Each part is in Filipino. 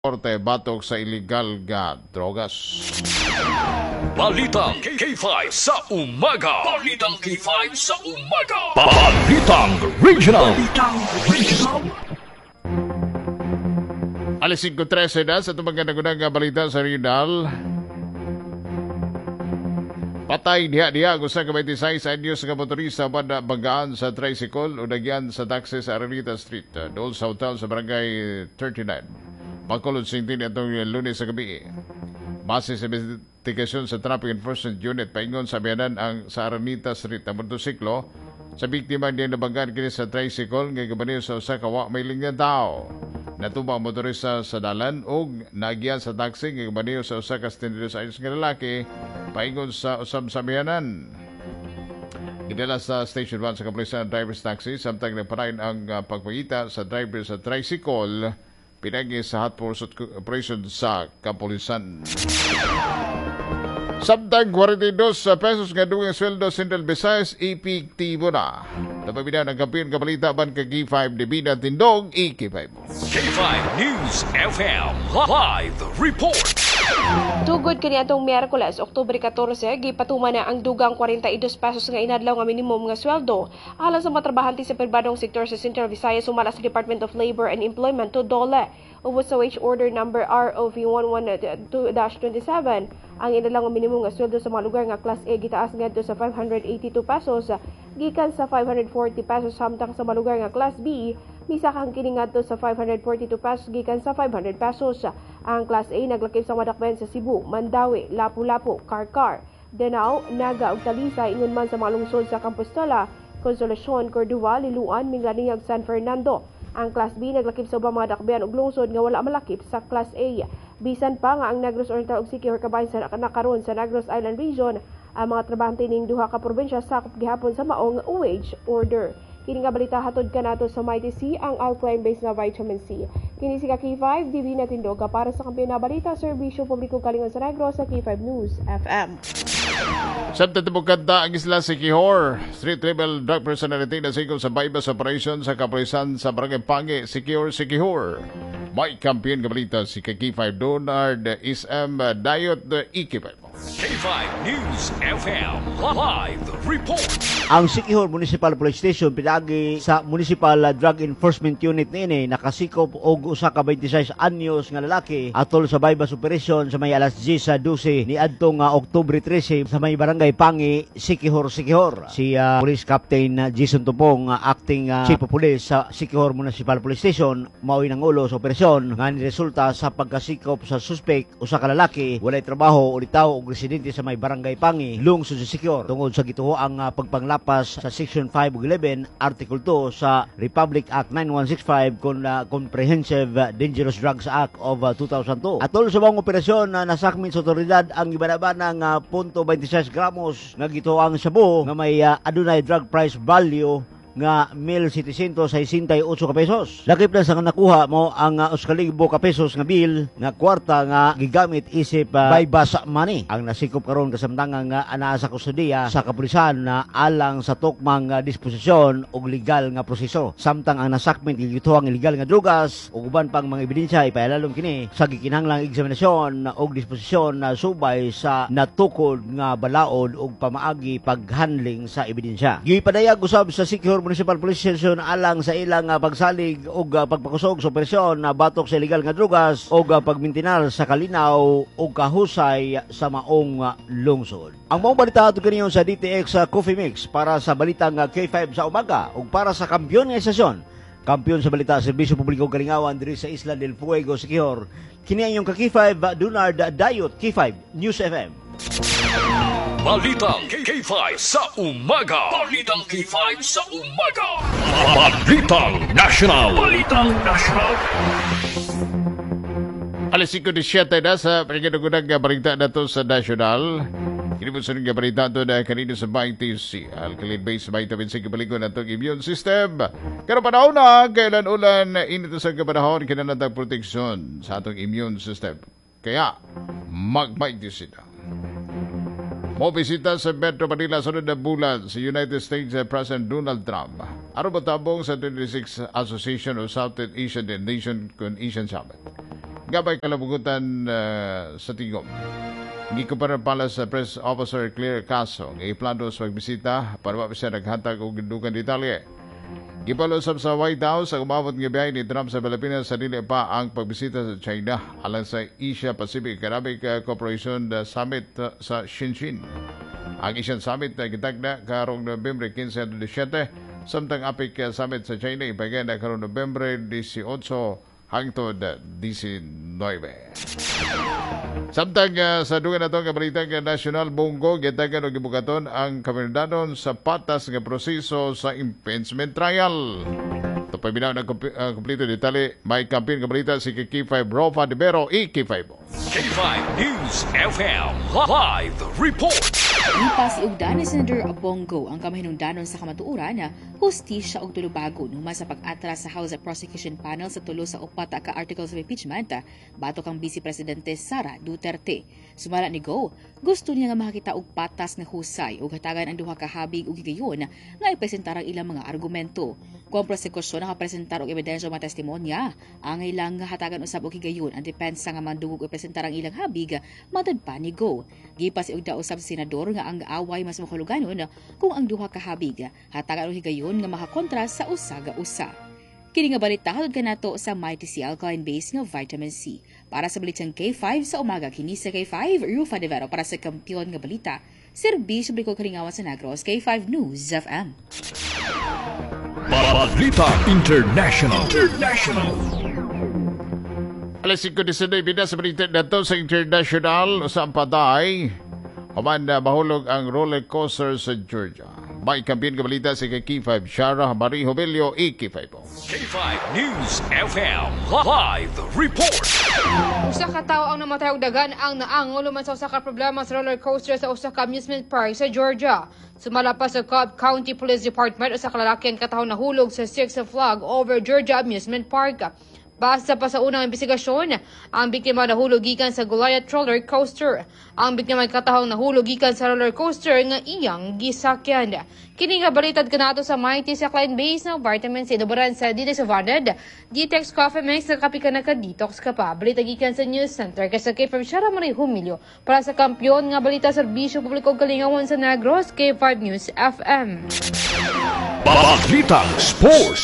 Korte batok sa illegal nga drogas. Balitang K5 sa umaga. Balitang K5 sa umaga. Balitang Regional. Alas 5:13 na sa tumaganagunang nga balita sa Regional. Patay diha gusto ka 26 anyos nga motorista banda bagaan sa tricycle o nagyan sa taxi sa Aranita Street, doon sa hotel sa barangay 39. Pagkulod sintin itong Lunes sa gabi. Base sa investigasyon sa Traffic Enforcement Unit, paingon sa biyanan ang sa Aranita Street ang motosiklo sa biktima niya nabagaan kini sa tricycle nga gabaniyo sa usa ka wa may linya tao. Natuba ang motorista sa dalan o nagyan sa taxi nga gabaniyo sa usa ka 72 anyos nga lalaki, paingon sa usab sa biyanan. Gidala sa Station 1 sa kapulisan driver's taxi samtang nagparayon ang pagpangita sa driver sa tricycle pinagi sa hot pursuit operation sa kapulisan. Samtang 42 pesos nga duwing sweldo Central Visayas epektibo na. Napabida ng kampiyon kabalita ban ka K5 Debida Tindog EK5. K5 News FM Live Report. Tugod kaniadtong Miyerkules, Oktubre 14, gipatuman na ang dugang 42 pesos nga inadlaw nga minimum nga sweldo alang sa matrabahante sa pribadong sektor sa Central Visayas sumala sa Department of Labor and Employment to DOLE. Ubos sa wage order number ROV 112-27, ang inadlaw nga minimum nga sweldo sa mga lugar nga Class A gitaas ngadto sa 582 pesos gikan sa 540 pesos samtang sa mga lugar nga Class B misakang kini ngadto sa 542 pesos gikan sa 500 pesos. Ang Class A naglakip sa madakben sa Cebu, Mandawi, Lapu-Lapu, Carcar, Danao, Naga ug Talisay ingon man sa mga lungsod sa Compostela, Consolacion, Cordova, Liloan, Mindanao, San Fernando. Ang Class B naglakip sa ubang mga dakbayan ug lungsod nga wala malakip sa Class A. Bisan pa nga ang Negros Oriental ug Siquijor kabahin sa nakaron sa Negros Island Region, ang mga trabahante ning duha ka probinsya sakop gihapon sa maong wage order. Kini nga balita hatod kanato sa Mighty C, ang alkaline based na vitamin C. Kini si K5 DB na Tindoga para sa kampiyon na balita, serbisyo publiko kalingon sa Negros sa K5 News FM. Sabta tibukanta ang isla Siquijor. Street Level Drug Personality na sigol sa bypass operation sa kapulisan sa Barangay Pangi, Siquijor. May kampiyon kabalita si K5 Donald SM Dayot EK5. K5 News FM Live Report. Ang Siquijor Municipal Police Station pinagi sa Municipal Drug Enforcement Unit niini nakasikop og usa ka 26 anyos nga lalaki atol sa bypass operation sa may alas 10 sa 12 ni adtong Oktubre 13 sa may Barangay Pangi, Siquijor. Si Police Captain Jason Tupong, acting Chief of Police sa Siquijor Municipal Police Station, mao'y nangulo sa operasyon nga niresulta sa pagkasikop sa suspect usa ka lalaki walay trabaho o litaw og residente sa may Barangay Pangi, lungsod sa Siquijor tungod sa gituoang pagpanglapas sa Section 5 ug 11 Article 2 sa Republic Act 9165 kon Comprehensive Dangerous Drugs Act of 2002. Atol sa mga operasyon na nasakmin sa otoridad ang ibanaba ng .26 gramos nga gituoang shabu nga may adunay drug price value nga 1,768 ka pesos. Lakip na sa nakuha mo ang uskalibo ka pesos nga bill nga kwarta nga gigamit isip bypass money. Ang nasikop karon kasamtangan nga anaa sa kustudiya sa kapulisan na alang sa tukmang disposisyon og legal nga proseso. Samtang ang nasakmit gituang illegal nga drugas ug uban pang mga ebidensya ipailalom kini sa gikinahanglang eksaminasyon og disposisyon na subay sa natukod nga balaod ug pamaagi paghandling sa ebidensya. Gipadayag usab sa Siquijor Municipal Police Station alang sa ilang pagsalig o pagpakusog sa operasyon na batok sa illegal nga drugas o pagmintinar sa kalinaw o kahusay sa maong lungsod. Ang maong balita ato kaniyon sa DTX Coffee Mix para sa balitang K5 sa umaga o para sa kampiyon nga estasyon. Kampiyon sa balita serbisyo publiko kalingawan diri sa Isla del Fuego, Siquijor. Kini ang K5 Donald Dayot, K5 News FM. Balitang K5 sa umaga. Balitang K5 sa umaga. Balitang National. Alas 5:17 na sa pagkakagunang balita na to sa National. Kinibusan nga balita ito na kanino sa Mighty alkaline-based vitamin C kabalingon na itong immune system. Kaya panahon na, kailan ulan, init sa kapanahon, kinanatang proteksyon sa atong immune system. Kaya, mag-Mighty sila. Mobisita sa Metro Manila sunod na bulan sa United States President Donald Trump. Araw matabong sa 26th Association of Southeast Asian Nation Asian Summit. Gabay kalabugutan sa Tigom. Gikumpara pala sa Press Officer Claire Caso, iplano sa pagbisita para mapisa naghatag og dukan detalye. Gipalusab sa White House ang umabot nga biyahe ni Trump sa Pilipinas sa dili pa ang pagbisita sa China alang sa Asia-Pacific Economic Cooperation Summit sa Shenzhen. Ang Asian Summit na gitagda karong Nobyembre 15 at 17, samtang APEC Summit sa China ipagay na karong Nobyembre 18 hangtod 19. Samtang sa dugan na itong kabalitang national Bongo, gitagan o gibukaton ang kamindanon sa patas nga proseso sa impeachment trial. Ito pa binaw ng kumplito detalye, may kampin kabalita si K5 Rofa de Bero, K5. K5 News FM Live Report. Lipas iugdan ni Senator Bongo ang kamahinungdanon sa kamatuoran na hustisya og tulubago numan sa pag-atras sa House Prosecution Panel sa tulo sa upat ka articles of impeachment batok ang Vice Presidente Sara Duterte. Sumala ni Go, gusto niya nga makakita og patas nga husay ug hatagan ang duha ka habig ug higayon nga ipresentar ang ilang mga argumento. Kung ang prosekusyon nakapresentar og ebidensya o mga testimonya, ang ilang hatagan usab og higayon ang depensa nga mandungog ipresentar ang ilang habig matod pa ni Go. Gipas iugda usab sa senador nga ang away mas makahuluganon kung ang duha ka habig hatagan og higayon nga makakontra sa usa. Kini nga balita hatod kanato sa Mighty C Alkaline Base nga Vitamin C. Para sa balitang K5 sa umaga kini sa K5 Rufa de Vero para sa kampiyon nga balita. Serbisyo Bicol Kalingawan sa Negros K5 News FM. Balita International. Alas 5:19 sa balita nato sa international sa Ampaday. Human na mahulog ang roller coaster sa Georgia. May kampiyon ka balita sa K5 Shara Marie Hobelio, K5. K5 News FM Live Report. Usa ka tawo ang namatay og dagan ang naangol man sa usa ka problema sa roller coaster sa usa ka amusement park sa Georgia. Sumala pa sa Cobb County Police Department usa ka lalaki ang katahong nahulog sa Six Flags Over Georgia Amusement Park. Basta pa sa unang investigasyon, ang biktima nahulog gikan sa Goliath roller coaster. Ang biktima katahong nahulog gikan sa roller coaster nga iyang gisakyan. Kini nga balitad kanato sa Mighty sa Client Base ng Vitamin C Dubaran sa Ditex Vadad. Ditex Coffee Mix na kapi ka naka-detox ka pa. Balita gikan sa News Center kasi kay Shara Marie Humilio para sa kampiyon nga balita serbisyo publiko Kalingawan sa Negros K5 News FM. Balita Sports.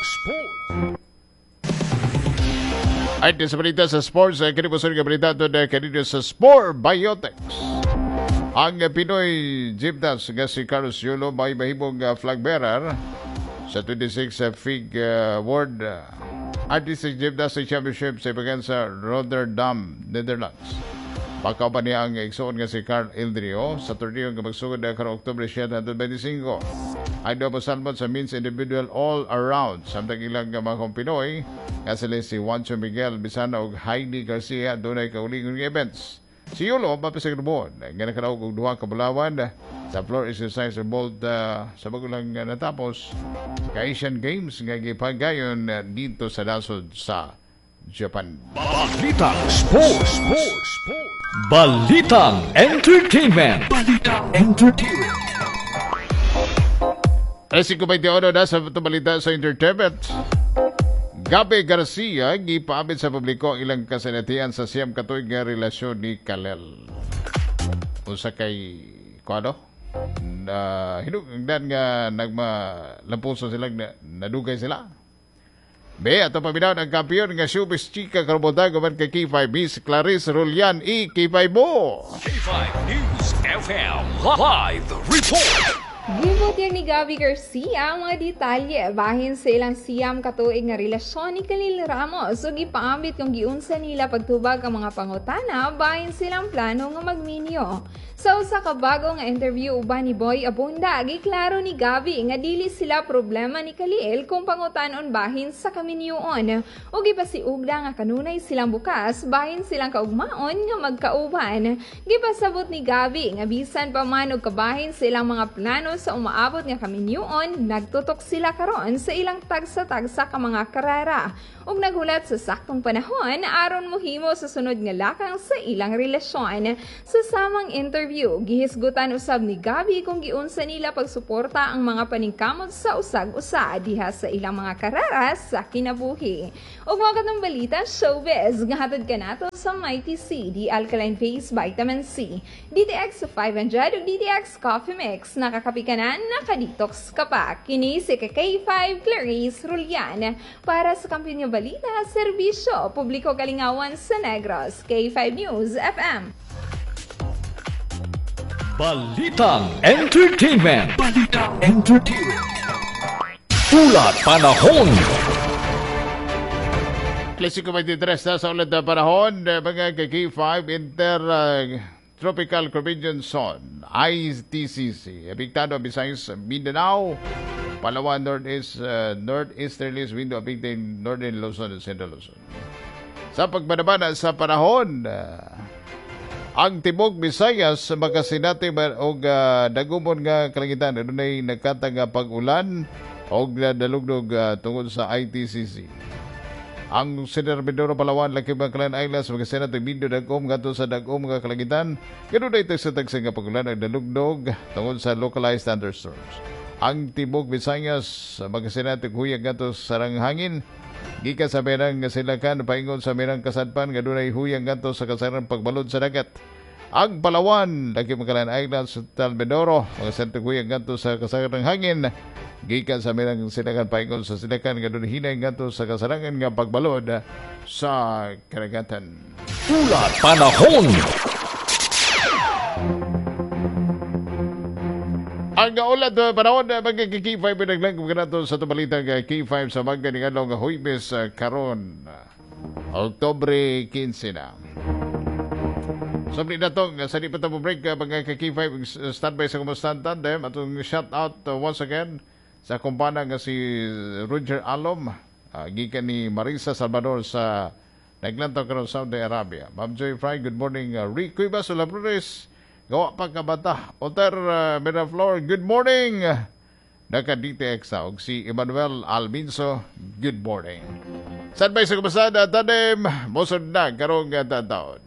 Ay, sa balita sa sports, kinipusun ka balita ito na kanino sa Sport Biotics. Ang Pinoy gymnast nga si Carlos Yulo may mahimong flag bearer sa 26 FIG World Artistic Gymnastics Championship sa ibagan sa Rotterdam, Netherlands. Pagkaw pa niya ang igsoon nga si Carl Ildrio sa torneo nga magsugod na karong Oktubre 725. Ay doon masalmot sa men's individual all-around. Samtang ilang mga Pinoy nga sila si Juancho Miguel Bisana o Heidi Garcia doon ay kaulingon ng events. Si Yulo, mapisag rumon, nga nakaraog og duha ka bulawan sa floor exercise involved sa bagulang natapos ka Asian Games nga gipagayon dito sa nasod sa Japan. Balita Sports. Balitang Entertainment. Alas 5:21 na sa balita sa entertainment. Gabi Garcia gipaabot sa publiko ang ilang kasinatian sa siyam katuig nga relasyon ni Kalel. Usa kay kuano? Hinugdan nga nagmalampuso silang nadugay sila. Ato paminaw ang kampiyon nga showbiz chika karumotag man kay K5 Miss Clarice Rulian, K5 mo. K5 News FM Live Report. Gibot yan ni Gabi Garcia ang mga detalye bahin sa ilang siyam katuig nga relasyon ni Kalil Ramos ug ipaambit kung giunsa nila pagtubag ang mga pangutana bahin silang plano nga magminyo. Sa usa ka bago nga interview uban ni Boy Abunda, giklaro ni Gabi nga dili sila problema ni Kalil kung pangutanon bahin sa kaminyoon ug ipasiugda nga kanunay silang bukas bahin silang kaugmaon nga magkauban. Gipasabot ni Gabi nga bisan pa man og kabahin sa ilang mga plano sa umaabot nga kaminyoon, nagtutok sila karon sa ilang tagsa-tagsa ka mga karera ug naghulat sa saktong panahon aron mohimo sa sunod nga lakang sa ilang relasyon. Sa samang interview interview, gihisgutan usab ni Gabi kung giunsa nila pagsuporta ang mga paningkamot sa usag-usa diha sa ilang mga karera sa kinabuhi. Ug mga katong balita, showbiz, nga hatod ka nato sa Mighty C, di Alkaline Face Vitamin C, DDX 500 ug DDX Coffee Mix. Nakakapikanan, nakadetox ka pa. Kini si K5 Clarice Rulian para sa Kampiyon nga Balita, Serbisyo, Publiko Kalingawan sa Negros, K5 News FM. Balitang Entertainment. Ulat panahon. Klasiko 23 na sa ulat na panahon, mga K5 Tropical Convergence Zone, ITCC. Apektado ang Visayas, Mindanao, Palawan, Northeasterlies, window affecting Northern Luzon at Central Luzon. Sa pagbanabana sa panahon, ang Timog Visayas, makasinati o dagumon nga kalangitan, doon nagkatang pag-ulan o dalugdog tungkol sa ITCC. Ang Central Mindoro, Palawan, Lakibang Islands, magasinati Mindanao, Dagom, gato sa Dagom nga kalangitan, ganoon ay tagsatagsa nga pag-ulan ang dalugdog tungkol sa localized thunderstorms. Ang Timog Visayas, magasinati huyag gato sa ranghangin, gika sa merang silakan, paingon sa merang kasadpan, gadunay huyang ganto sa kasaran pagbalod sa dagat. Ang Palawan, Lakibang Islands, Talmedoro, mga sentong huyang ganto sa kasaran hangin, gika sa merang silakan, paingon sa silakan, gadunay hinay ganto sa kasarangan nga pagbalod sa karagatan. Ulat panahon. Ang ulat panahon mga K5 naglang kanato sa tubalitang K5 sa mga ni nga Huwebes karon Oktubre 15 na. Sabli na to, sa di pa tapo break mga K5 standby sa kumustahan tandem atong shout out once again sa kumpana nga si Roger Alom, gikan ni Marisa Salvador sa naglantaw karon Saudi Arabia. Ma'am Joy Fry, good morning. Rico Ibas Labradores, gawa pa kabata. Oter Miraflor, good morning. Naka-DTX og si Emmanuel Alminso, good morning. Sanbay sa kumasada, tandem, mosod na karong taon.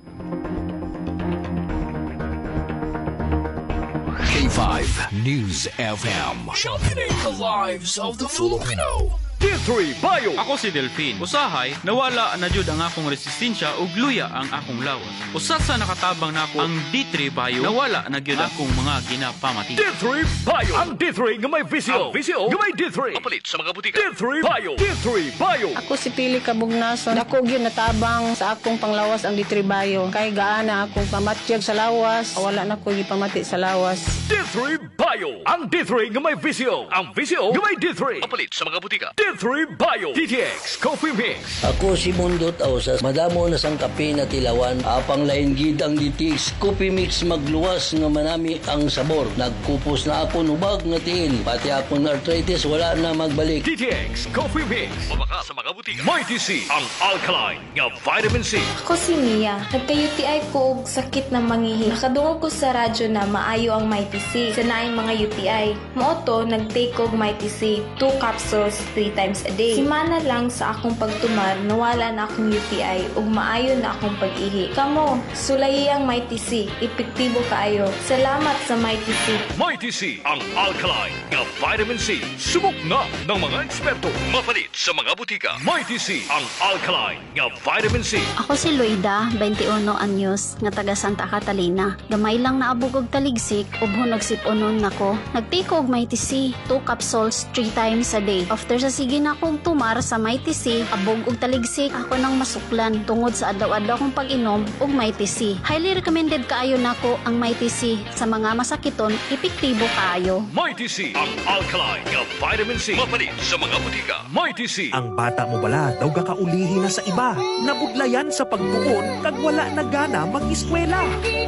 K5 News FM. Championing the lives of the Filipino. D3 Bio. Ako si Delphine. Usahay, nawala na jud ang akong resistensya ug luya ang akong lawas. Usa sa nakatabang nako ang D3 Bio, nawala na gyud akong mga ginapamati. D3 Bio. Ang D3 nga may visio. Ang visio nga may D3. Kapalit sa mga butika. D3 Bio. D3 Bio. Ako si Pili Kabugnason. Dako gyud natabang sa akong panglawas ang D3 Bio. Kay gaana akong pamatyag sa lawas, wala na ko gipamati sa lawas. D3 Bio. Ang D3 nga may visio. Ang visio nga may D3. Kapalit sa mga butika. D3 Bio. DTX Coffee Mix. Ako si Mundot Ausas. Madamo na sang kape na tilawan. Apang lain gid ang DTX Coffee Mix magluwas nga manami ang sabor. Nagkupos na ako nubag nga tiil. Pati akong arthritis wala na magbalik. DTX Coffee Mix. Pabaka sa mga butika. Mighty C. Ang alkaline nga vitamin C. Ako si Mia. Nagka-UTI ko og sakit na mangihi. Nakadungog ko sa radyo na maayo ang Mighty C. Sa naing mga UTI. Mooto, nag-take og Mighty C. 2 capsules 3 times a day. Simana lang sa akong pagtumar, nawala na akong UTI ug maayo na akong pag-ihi. Kamo, sulayi ang Mighty C. Epektibo kaayo. Salamat sa Mighty C. Mighty C. Ang alkaline nga vitamin C. Subok na ng mga eksperto. Mapalit sa mga butika. Mighty C. Ang alkaline nga vitamin C. Ako si Luida, 21 anyos, nga taga Santa Catalina. Gamay lang naabog og taligsik, ubhon nagsip-unon nako. Nagtiko og Mighty C, 2 capsules 3 times a day. After sa sige na akong tumar sa Mighty C, abog og taligsik, ako nang masuklan tungod sa adlaw-adlaw kong pag-inom og Mighty C. Highly recommended kaayo nako ang Mighty C. Sa mga masakiton, epektibo kaayo. Mighty C. Ang alkaline nga vitamin C. Mapalit sa mga butika. Mighty C. Ang bata mo bala daw gakaulihi na sa iba. Nabudlayan sa pagtuon kag wala na gana mag-eskwela.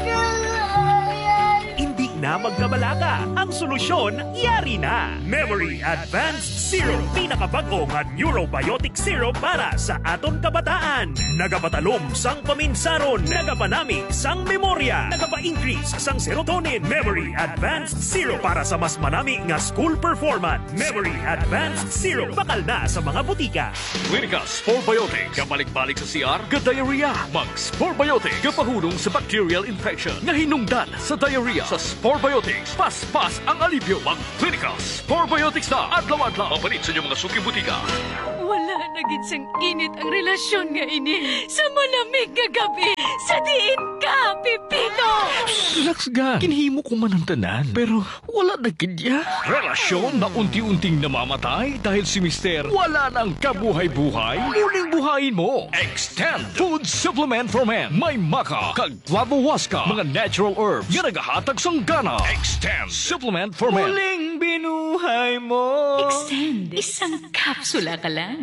Hindi na magkabalaga. Ang solusyon, yari na. Memory Advanced Syrup. Pinakabago nga neurobiotic syrup para sa aton kabataan. Nagapatalom sang paminsaron, nagapanami sang memorya, nagapa-increase sang serotonin. Memory Advanced Syrup para sa mas manami nga school performance. Memory Advanced Syrup bakal na sa mga butika. Clinica Sporbiotic, kabalik-balik sa CR, ka-diarrhea. Mag Sporbiotic, kapahulong sa bacterial infection na hinungdan sa diarrhea. Sa Sporbiotics, pas-pas ang alibyo. Mag Clinica Sporbiotics na adlaw-adlaw. Mapalit sa inyong mga suking butika. Wala na gid sang init ang relasyon nga ini sa malamig nga gabi. Sa diin ka, Pipino! Relax ga. Kinhimo ko man ang tanan, pero wala na kidya. Relasyon na unti-unting namamatay dahil si Mister wala nang kabuhay-buhay. Muling buhayin mo. Extend Food Supplement for Men. May maka, kag flavowaska, mga natural herbs nga nagahatag sang gana. Extend Supplement for Men. Muling binuhay mo. Extend. Isang kapsula ka lang.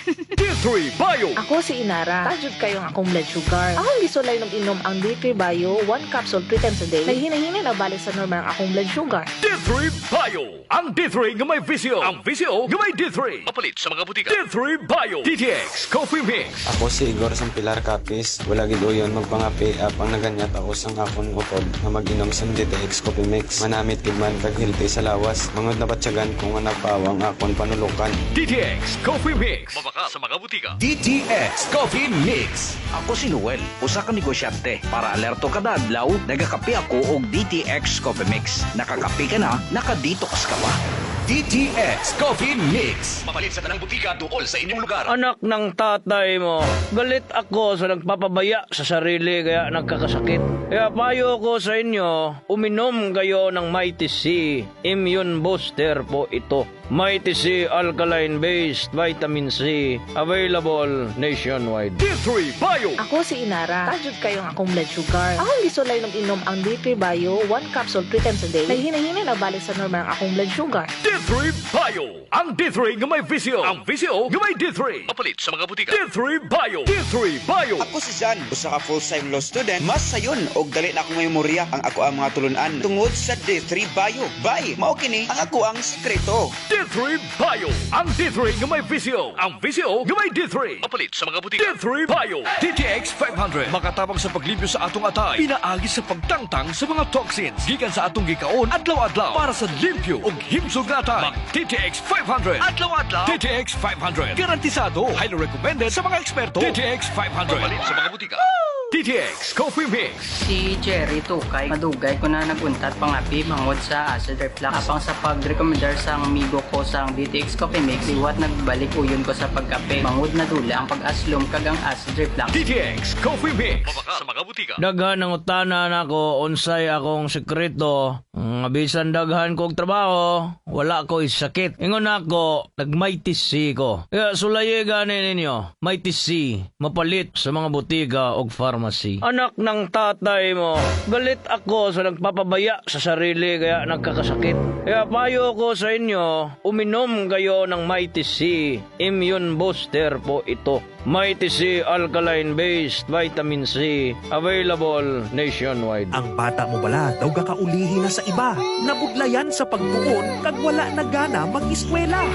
D3 Bio. Ako si Inara. Tajud kayong akong blood sugar. Akong gisulay ng inom ang D3 Bio, 1 capsule 3 times a day. Naghinahina na balik sa normal ang akong blood sugar. D3 Bio. Ang D3 nga may visyo. Ang visyo nga may D3. Mapalit sa mga butika. D3 Bio. DTX Coffee Mix. Ako si Igor sang Pilar Capis. Wala gid uyon magpangapi apang naganyat ako sang akong utod na mag-inom sang DTX Coffee Mix. Manamit gid man kag hilti sa lawas. Mangod na batyagan kung nga napawang akon panulukan. DTX Coffee Mix. Mabaka sa mga butika. DTX Coffee Mix. Ako si Noel, usa ka negosyante. Para alerto kada adlaw, nagakape ako og DTX Coffee Mix. Nakakape ka na, nakadetox ka pa. DTX Coffee Mix. Mapalit sa tanang butika tukol sa inyong lugar. Anak ng tatay mo, galit ako sa nagpapabaya sa sarili kaya nagkakasakit. Kaya payo ko sa inyo, uminom kayo ng Mighty C. Immune Booster po ito. Mighty C Alkaline-based Vitamin C. Available nationwide. D3 Bio. Ako si Inara. Tajud kayong akong blood sugar. Akong gisulay ng inom ang D3 Bio, 1 capsule 3 times a day. Naghinahina na balik sa normal ang akong blood sugar. D3 Bio. Ang D3 nga may visyo. Ang visyo nga may D3. Mapalit sa mga butika. D3 Bio. D3 Bio. Ako si Jan, usa ka full-time law student. Mas sayon og dali na akong memorya ang ako ang mga tulunan tungod sa D3 Bio. Bye, mao kini ang ako ang sekreto. D3 Bio. Ang D3 nga may visyo. Ang visyo nga may D3. Mapalit sa mga butika. D3 Bio. DTX 500. Makatabang sa paglibyo sa atong atay. Pinaagi sa pagtangtang sa mga toxins. Gikan sa atong gikaon adlaw-adlaw para sa limpyo ug himsog na atay. Mag DTX 500. Adlaw-adlaw. DTX 500. Garantisado. Highly recommended sa mga eksperto. DTX 500. Mapalit sa mga butika. DTX Coffee Mix. Si Jerry Tukay, madugay ko na naguntat pangapi mangod sa acid reflux. Apang sa pag-recommendar sa amigo ko sa DTX Coffee Mix, iwat nagbalik uyon ko sa pagkape. Mangod na dula ang pag-aslom kag ang acid reflux. DTX Coffee Mix. Mabaka sa mga butika. Daghan ang utanan ako, unsay akong sekreto. Bisan daghan kog trabaho, wala ko sakit. Ingon ako, nag-Mighty C ko. Kaya sulaye gani ninyo, Mighty C, mapalit sa mga butika og pharmacy. Anak ng tatay mo, galit ako sa nagpapabaya sa sarili kaya nagkakasakit. Kaya payo ko sa inyo, uminom kayo ng Mighty C. Immune Booster po ito. Mighty C Alkaline-based Vitamin C. Available nationwide. Ang bata mo bala daw gakaulihi na sa iba. Nabudlayan sa pagbuon kag wala na gana mag-eskwela.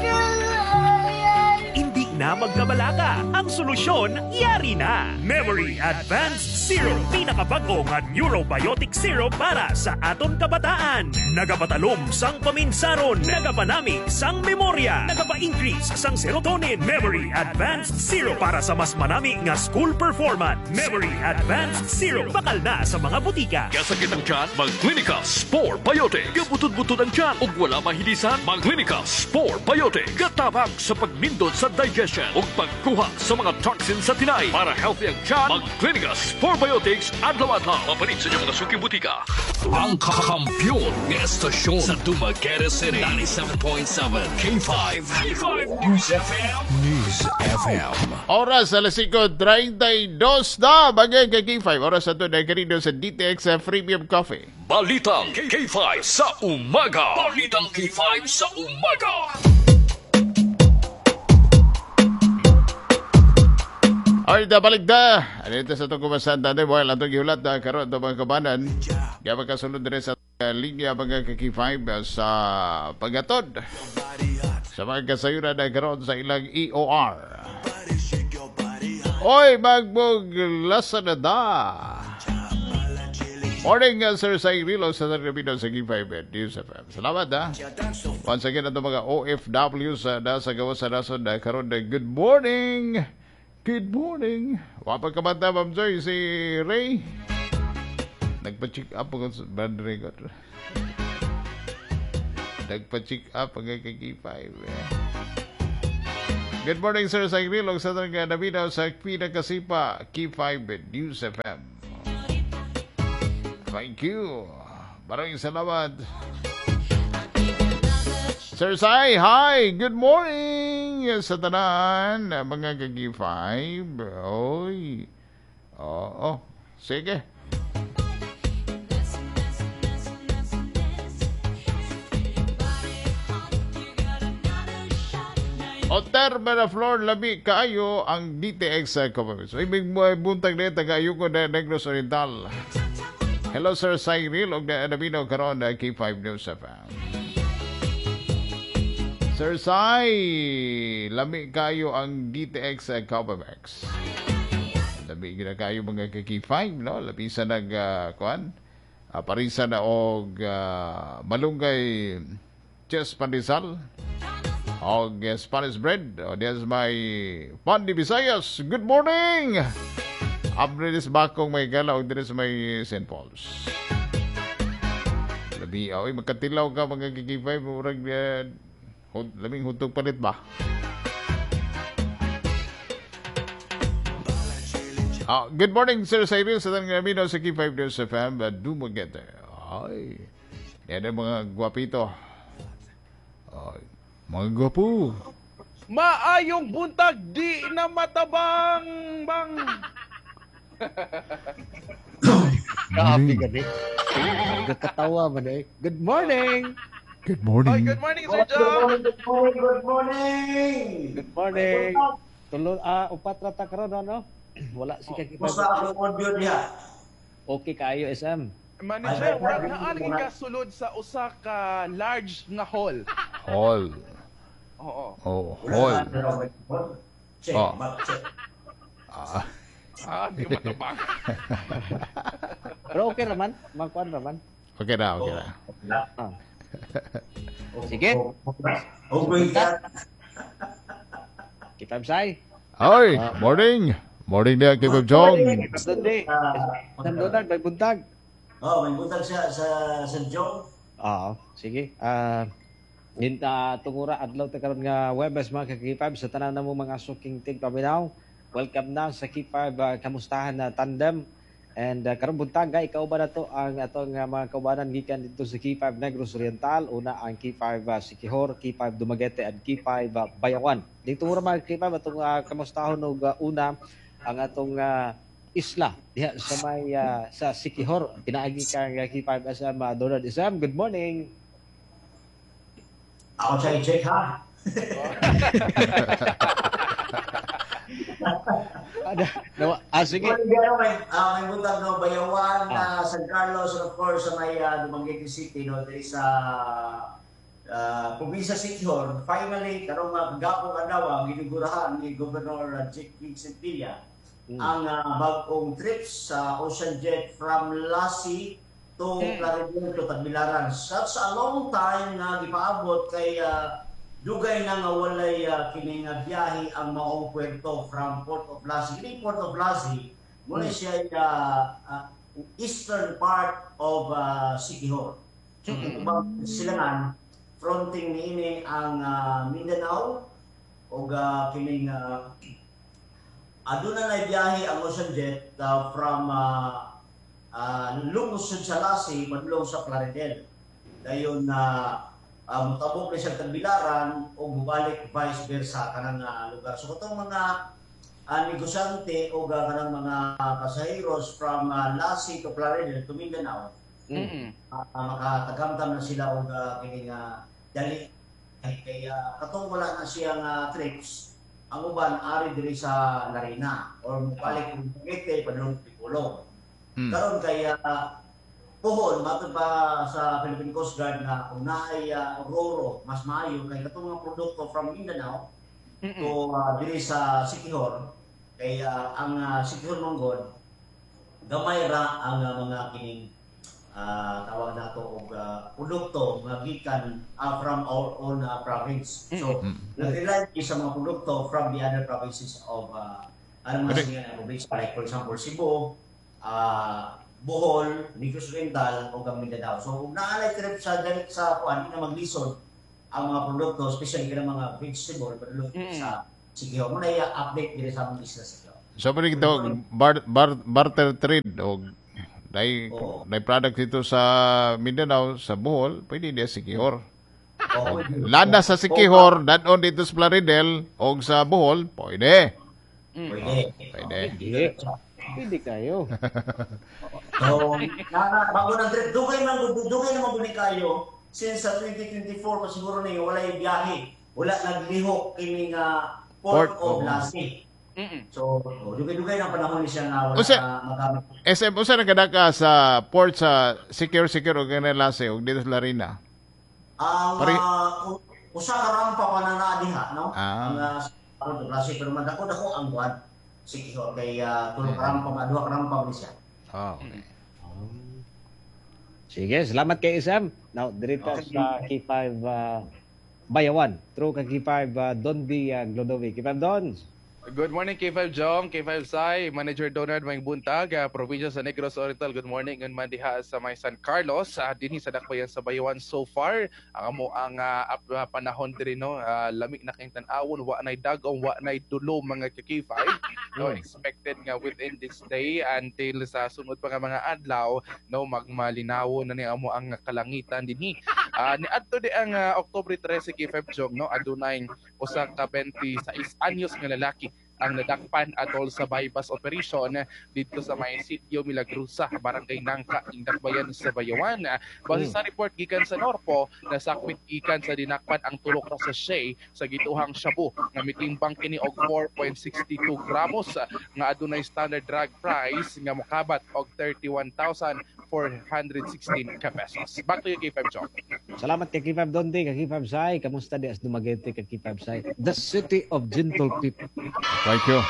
Hindi na magkabalaka. Ang solusyon, yari na. Memory Advanced Syrup. Pinakabago nga neurobiotic syrup para sa aton kabataan. Nagapatalom sang paminsaron. Nagapanami sang memorya. Nagapa-increase sang serotonin. Memory Advanced Syrup para sa mas manami nga school performance. Memory Advanced Syrup bakal na sa mga butika. Kasakit ang tiyan, mag-Clinica Sporbiotic. Gabutod-butod ang tiyan ug wala mahilisan, mag-Clinica Sporbiotic. Gatabang sa pagnindot sa digestion ug pagkuha sa mga toxins sa tinay. Para healthy ang tiyan, mag-Clinica Sporbiotics adlaw-adlaw. Mapalit sa inyong mga suking butika. Ang kakampiyon ng estasyon sa Dumaguete City. 97.7 K5. News FM. News FM. Oras alas 5:32 na bagay kay K5. Oras na ito na karido sa DTX Premium Coffee. Balitang K5 sa umaga. Balitang K5 sa umaga. Ay, balik na. Anito sa itong kumasan natin, buhay lang itong iulat na karoon itong mga kabanan. Kaya magkasunod rin sa linya mga kaki-5 sa pagatod. Sa mga kasayuran na karoon sa ilang EOR. Oy, magbog lasa na da. Morning, Sir Sairilo sa Tarapino sa G5 News FM. Salamat, ha. Once again, ito mga OFWs na sa gawa sa nason na karon na good morning. Good morning. Wapag kamanta, Ma'am Joy, si Ray. Nagpa-check up ang bandring ko. Nagpa-check up ang G5. Good morning, Sir Sairilo sa Tarapino sa Pinakasipa G5 News FM. Thank you. Maraming salamat. Sir Sai, hi. Good morning sa tanan. Mga kagi-5. Oy. Oo. Sige. O terma na floor labi kaayo ang DTX Commerce. Ibig mo buntag na tagayo ko na Negros Oriental. Hello, Sir Cyril. Og nabinaw karon na K5 News FM. Sir Sai, lami kayo ang DTX Copamex. Lami gina kayo mga K5, no? Lapisan nag, parisa na og malunggay chess pandesal. Og Spanish bread. O, there's my Pandi Visayas. Good morning! Abrelis bakong may gala o dinis may St. Paul's. Labi, oy, magkatilaw ka mga kikipay, murag laming hutog palit ba? Good morning, Sir Cyril, sa tanong namin sa K5 News FM, Dumaguete. Ay, yan ang mga guwapito. Ay, mga gwapo. Maayong buntag, di na matabang, bang. Happy ka din. Nagkatawa ba na eh. Good morning! Good morning. Ay, good morning, Sir John! Good morning! Good morning! Tulog, upat rata karon ano? Wala si kakita. Basta ako audio niya. Okay kayo, SM. Manager, wala na alingin ka sulod sa usa ka large nga hall. Hall. Oo. Oh, hall. Check, Oh. check. Di matabang. Pero okay naman. Magkuhan naman. Okay na, okay na. Sige. Okay ka. Kita Sai. Hoy, morning. Morning na kay Bob Jong. Sunday. Donald, may buntag. Oh, may buntag siya sa St. John. Oo, sige. Tungura adlaw ta karon nga Webes mga kakipab sa tanan namo mga suking tig paminaw. Welcome na sa K5 kamustahan na tandem. And karon buntag ikaw ba na to ang atong mga kaubanan gikan dito sa K5 Negros Oriental, una ang K5 Siquijor, K5 Dumaguete at K5 Bayawan. Dito mura mga K5 atong kamustahon og una ang atong isla diha sa may sa Siquijor. Pinaagi kang K5 SM Donald Isam. Good morning. Ako siya i-check ha. Sige. May buntag no Bayawan, San Carlos, and of course sa may Dumaguete City no, there is probinsya Siquijor. Finally karong gapong adlaw ginigurahan ni Governor Jake Vincent Villa ang bagong trips sa Ocean Jet from Lassie to Claridel to Tagbilaran. Such a long time na gipaabot kay dugay na nga walay kining biyahe ang maong puerto from Port of Lassie. Kining Port of Lassie muna siya eastern part of Siquijor. So silangan fronting niini ang Mindanao o kining aduna na biyahe ang Ocean Jet from lungsod sa Lassie padulong sa Claridel. Dayon mutabok na siya Tagbilaran o mubalik vice versa kanang lugar. So katong mga negosyante o kanang mga pasaheros from Lassie to Claridel to Mindanao, makatagamtam na sila og kining dali kaya katong wala na siyang trips. Ang uban ari diri sa Larina or mubalik kung Dumaguete padulong Picolog. Karon kaya puhon matod pa sa Philippine Coast Guard na kung naay Roro mas maayo kay katong mga produkto from Mindanao to diri sa Siquijor Kaya ang Sikihor Monggol, gamay ra ang mga kining tawag nato og produkto nga gikan from our own province. So, nag-rely sa mga produkto from the other provinces of mga singa province, like for example Cebu, Bohol, Negros Oriental o Mindanao. So, kung naalay trip sa kuan na maglisod ang mga produkto, especially ng mga vegetable, pero sa Sikihor, mo na i-update din sa mga isla Sikihor. So, pwede ito, barter trade o may product dito sa Mindanao, sa Bohol, pwede niya Sikihor. Landa sa Sikihor, danon dito sa Plaridel, o sa Bohol, pwede. Pwede. Pwede kayo. So, bago ng trip, dugay naman guni kayo, since sa 2024, pa siguro na yung walay biyahe, wala nagliho kining Port of Lassie. So, dugay-dugay ng panahon siya nga wala magamit. SM, usa na kada ka sa port sa secure o Ganelase o dito sa Larina? Usa ka rampa pa na naadiha, no? Ang Port of Lassie, pero madako ang buwan. Sikihor, kay tulong rampa, duha ka rampa mo siya. Okay. Sige, salamat kay Isam. Now, dirito sa K5 Bayawan. True ka K5 Don B. Glodovic. K5 Dons. Good morning, K5 Jong, K5 Sai, Manager Donald Mayng Buntag, Provincia sa Negros Oriental. Good morning, ngan man diha sa may San Carlos. Dinhi sa dakbayan sa Bayawan so far. Ang panahon diri no, lamig na kayong tan-awon, wa nay dagom, wa nay dulo mga K5. No, expected nga within this day until sa sunod pa nga mga adlaw, no, magmalinawo na ni amo ang kalangitan dinhi. Niadto di ang October 13 K5 Jong, no, adunay usa ka 26 anyos nga lalaki ang nadakpan atol sa bypass operation dito sa may Sitio Milagrusa, Barangay Nangka, Indakbayan sa Bayawan. Base sa report gikan sa Norpo, nasakwit gikan sa dinakpan ang tulok ra sachet sa gituhang shabu nga mitimbang kini og 4.62 gramos nga adunay standard drug price nga mokabat og 31,416 pesos. Back to you, K5 Chong. Salamat kay K5 Donde, kay K5 Sai. Kamusta di as Dumaguete kay K5 Sai? The city of gentle people. Thank you.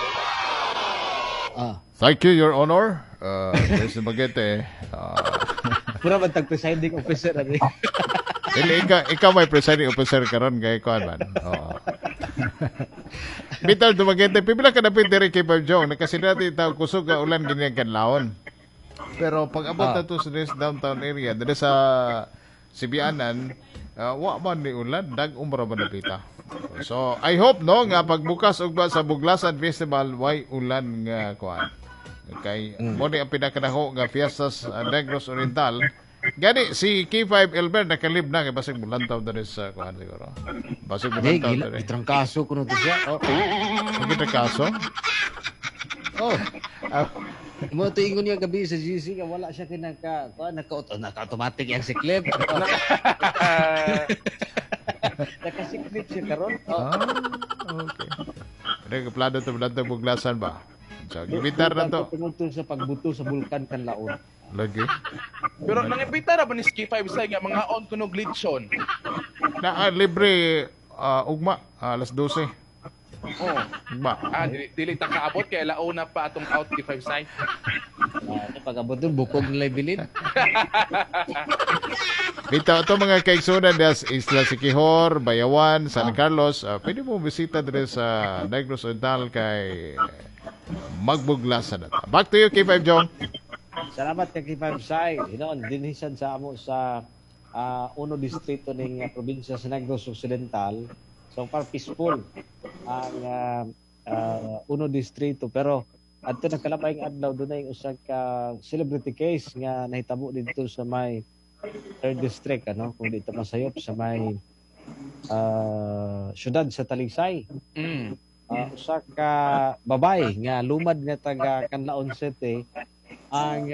Thank you, Your Honor. Mr. Bagete. Pura man tag-presiding officer. Ikaw may presiding officer karon kay Kuan man. Vital Dumaguete, pipila ka na pwede kay Jong. Nakasinati tao kusog ka ulan ganyan kanlaon. Pero pag abot na to sa downtown area, dito sa Sibianan, wa man ni ulan, dag-umbra man napita. So, I hope no nga pagbukas og ba sa Buglasan Festival way ulan nga kuan. Kay mo ni ang pinakadako nga fiesta sa Negros Oriental. Gani si K5 Elber nakalib na kay basig bulantaw diri sa kuan siguro. Basig bulantaw diri. Itrangkaso kuno to siya. Itrangkaso? Mo to ingon niya gabi sa GC nga wala siya naka-automatic yang siklip. Nakasiklip siya karon. Okay. Pero plano to bulantaw Buglasan ba? So, gibitar na to. Tungod sa pagbuto sa bulkan Kanlaon. Lagi. Pero nangipita ra ba ni K5 Sai nga mga on kuno glitchon? Na libre ugma alas 12. Ugma. Dili ta kaabot kay launa pa atong out K5 Sai. Pag-abot dun bukog nila bilin. Dito ito mga kaigsunan des Isla Sikihor, Bayawan, San Carlos. Pwede mo bisita din sa Negros Oriental kay Magbuglasan. Back to you, K5 Jong. Salamat kay K5 Sai. Dinhisan sa amo sa uno distrito ning probinsya sa Negros Occidental. So far peaceful ang uno distrito, pero adto nagkalabay ang adlaw dunay usa ka celebrity case nga nahitabo dito sa may 3rd district kung dito masayop sa may syudad sa Talisay. Usa ka babay nga lumad nga taga Canlaon City ang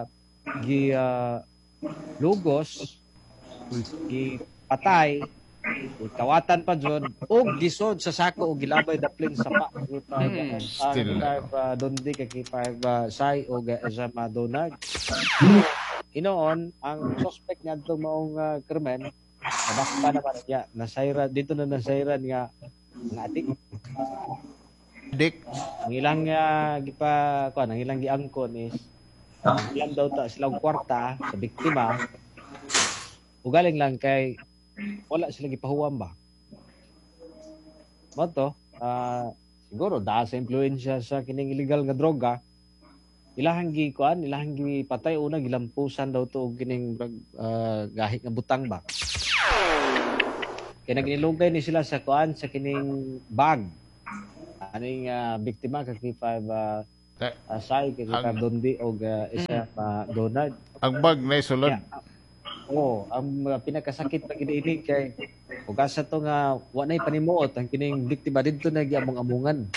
lugos, gipatay, kawatan pa dyan, o gisod sa sako o gilabay daplin sa pa. Still. Dondi kay Sai o Ezama Donag. Inoon, ang suspect niya itong maong krimen, nabakpa naman niya, nasayran, dito na nasayran nga ating. Dick. Ang ilang ang ilang giangkon is ilang daw ta silang kwarta sa biktima. Ugaling lang kay wala sila gipahuwam ba. Mo to, siguro dahil sa impluwensya sa kining illegal nga droga, ilahang gipatay una gilampusan daw to og kining gahit nga butang ba. Kaya naginilugay ni sila sa sa kining bag. Aning biktima kay 5 Sai kay 5 Dondi og isa Donald. Ang bag na isulod. Ang pinakasakit na giniinig kay ug asa to nga wa nay panimuot ang kining biktima didto na giamong-amungan.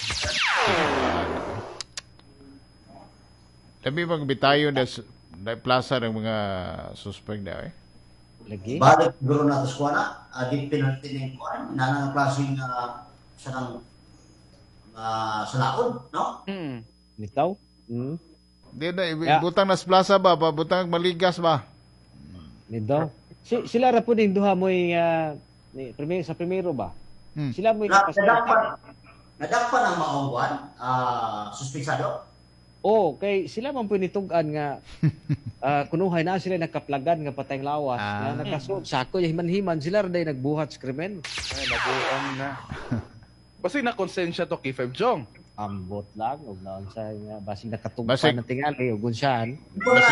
Labi bang bitayo na plaza ng mga suspect na Lagi? Balik guro na sa kuana, di pinatining kuan, nanang klaseng sanang salaon, no? Bitaw? Di na, butang nas plaza ba? Butang maligas ba? Nidaw. Sila ra po ning duha mo'y sa primero ba? Sila mo'y nadakpan ang maungwan, suspitsado? Kay sila man po nitugan nga kunuhay na sila nakaplagan nga patayng lawas na nakasuot sako himan-himan sila ray nagbuhat sa krimen. Ay nabuang na. Basta na konsensya to kay Feb Jong. Ambot lang og naon sa nga basig nakatugpan na tingali og unsaan.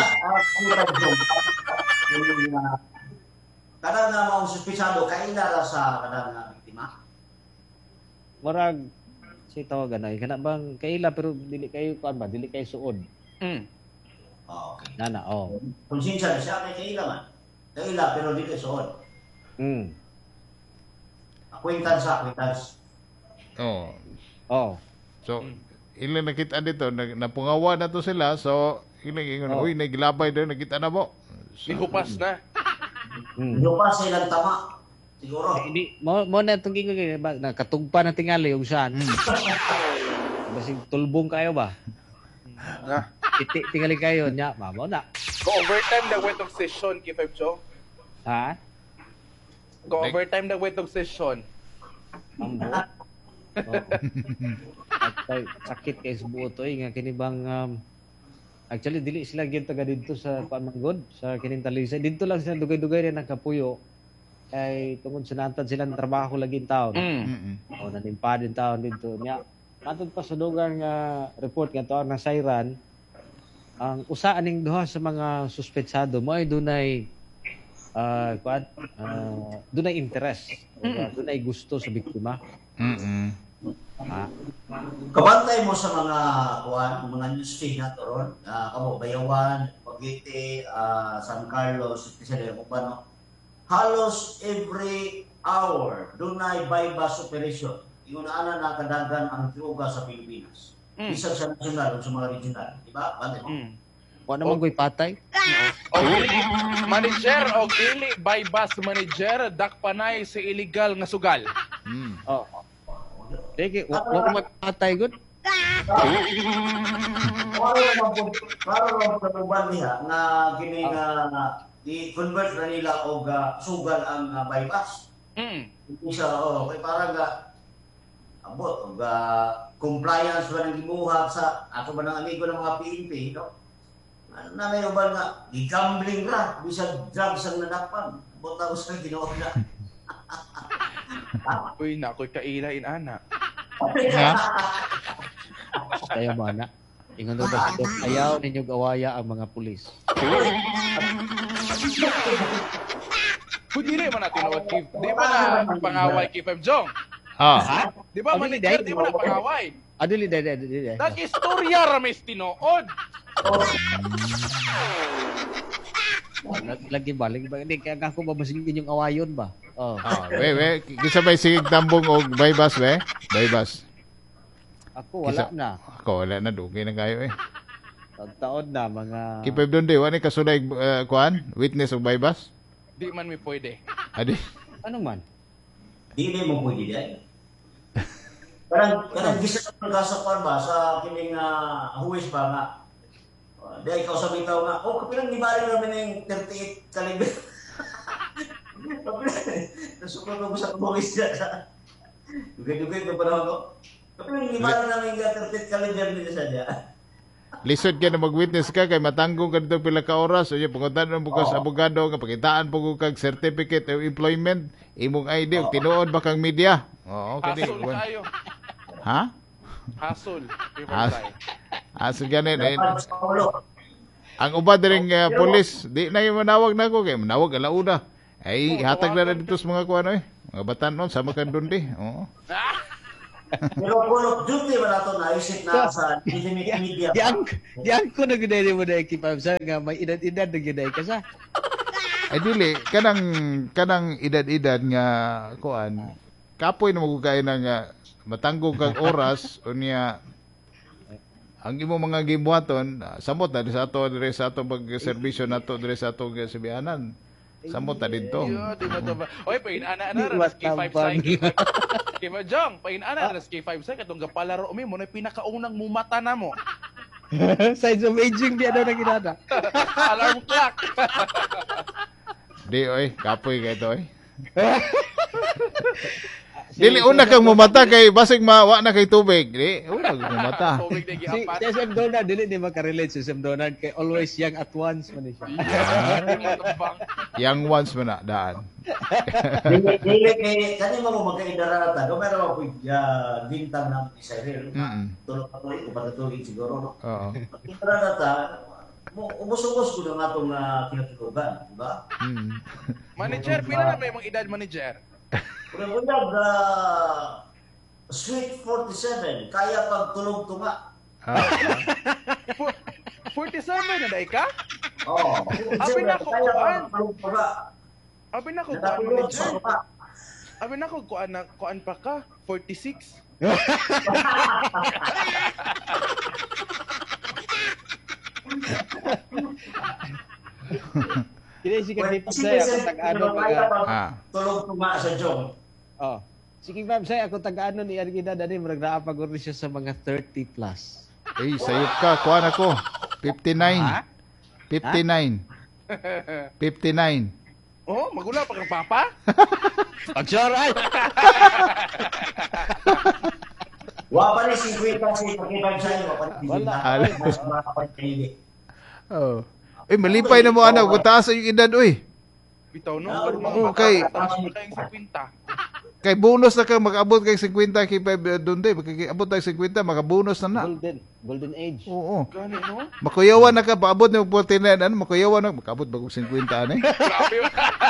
Kada nga maong suspitsado kaila sa kada nga biktima. Murag si tawagan na kana bang kaila pero dili kayo kuan ba dili kayo suod. Okay. Nana Konsensya siya kay kaila man. Kaila pero dili suod. Acquaintance. So ilang nakita dito napungawa na to sila so ilang ingon uy nagilabay daw nakita na mo. Nihupas na. Nihupas sa ilang tama. Siguro. Hindi mo na itong gingon nakatugpa na tingali og saan. Basig tulbong kayo ba? Tingali kayo nya mamo na. Go overtime na wetong session kay Feb Jong. Ha? Go overtime na wetong session. Ambo. Sakit kay subuto nga kini bang actually dili sila gyud taga didto sa Pamanggod sa kining Talisay. Didto lang sila dugay-dugay rin nakapuyo. Kay tungod sa natad silang trabaho lagi taon. Nanimpa din taon dito nya. Natad pa sa dugang report nga taon na Sayran ang usa aning duha sa mga suspetsado mo ay dunay dunay interest. Dunay gusto sa biktima. Kabantay mo sa mga newsfeed na toron, kamo Bayawan, Pagite, San Carlos, especially Cubano. Halos every hour dunay bypass operation. Iuna-ana nakadagan ang droga sa Pilipinas. Bisag sa nasyonal o sa mga regional, di ba? Bantay mo. Wala naman ko'y patay. Manager o dili bypass manager dakpanay sa illegal nga sugal. Sige, wala mo patay gud. Para lang sa uban niya na kini i-convert na nila og sugal ang bypass. Hindi siya kay para nga abot og compliance ba ng gibuhat sa ato ba ng amigo ng mga PNP, no? Na may uban nga gambling ra bisag drugs ang nadakpan. Abot ako sa ginawa na. Uy, nakoy kailain ana. Kayo mo na. Ingon daw ba ayaw ninyo gawaya ang mga pulis. Dili man natin awat kay. Di ba na pangaway kay Feb Jong? Di ba manager di ba na pangaway? Dili. Nag-istorya ra mes tinuod. Lagi ba? Hindi kaya ako ba masigin yung awayon ba? Kisabay sigig tambong og bypass we? Bypass. Ako wala na. Ako wala na dugay na kayo Taon na mga Kipay doon di wani kasunay kuan witness og bypass? Di man mi pwede. Adi. Ano man? Di mo pwede dai. Parang gisa ka sa ba sa kining huwis ba nga. Dahil ikaw sa bitaw nga, kapilang nibali namin yung 38 caliber. Nasuko ko sa kubuwis dyan. Dugay-dugay ko pa naman ko. Gimana namin ka-tertit calendar nila sa dyan? Lisod ka na mag-witness ka kay matanggong ka dito pila ka oras o yung panguntan ng bukas abogado nga pakitaan po kag certificate of employment imong ID ug tinuod ba kang media. Oo, kadi. Hassle kayo. Ha? Hassle. Hassle ganin. Ang uba diring pulis, di na yung manawag na ako kay manawag alauna. Ay hatag na dito sa mga kuano mga batanon sama kan dundi. Oo. Pero Call of Duty wala to naisip na sa media. Diyan ko na ginay mo na ekipam sa nga may edad-edad na ginay ka sa. Ay dili kanang edad-edad nga kuan. Kapoy na magugay na nga matanggong kag oras unya ang imo mga gibuhaton samot na sa ato dire sa ato pag-serbisyo nato dire sa ato sibianan. Samot na dito. Oy, painana na ras K5 cycle. Kima Jong, painana ras K5 cycle katong gapalaro mi mo na pinakaunang mumata na mo. Signs of aging di ano na ginada. Alarm clock. Di oy, kapoy kay to oy. Dili una kang mumata kay basig mawa na kay tubig. Di una kang mumata. Si SM Donald dili di makarelate si SM Donald kay always young at once man siya. Young once man na daan. Dili kay kani mo magkaidara ta, do pero mo bintang ng Israel. Tulog pa tuloy, patatuloy siguro no. Oo. Idara ta mo ubos-ubos ko na atong kinatulugan, di ba? Manager, pila na may mga edad manager? Unang Sweet 47, kaya pagtulog tunga. 47 na day ka? Oo. Abi na ko kuan. Abi na ko kuan manager. Abi na ko kuan pa ka 46. Kini si Kip say ako tag-ano tulog tunga sa jong. Oh. Sige ma'am, say ako tag-ano ni Argida dani murag naa pag siya sa mga 30 plus. Eh, sayop ka, kuan ako. 59. 59. 59. Oh, magula pa kang papa? Pagsoray. Wa pa ni 50 kasi pagkibag sa iyo, wala. Oh. Eh, malipay na mo anak, kung taas yung edad, uy. Bitaw no? Okay. Kay bonus na ka, mag-abot kay 50, kay 5 doon din. Mag-abot tayo 50, mag-bonus na na. Golden age. Oo. Gani, no? Makuyawan na ka, paabot na yung 49, ano, makuyawan na, mag-abot bagong 50, ano eh. Grabe.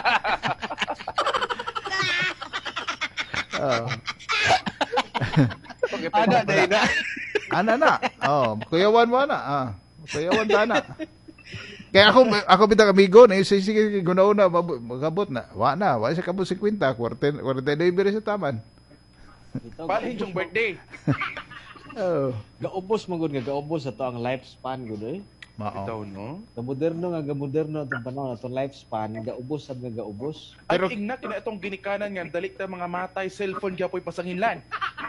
Ana na. Ana na. Oh, makuyawan mo na. Makuyawan ta na. Kaya ako bitang amigo na sige guna-una magabot na. Wa sa kabot 50, 49 sa taman. Palhin yung birthday. Oh, gaubos mo gud nga gaubos ato ang lifespan gud eh. Bitaw no. Gamoderno atong panahon atong lifespan gaubos sad nga gaubos. Pero igna kina itong ginikanan nga dalik ta mga matay cellphone gyapon pasanginlan.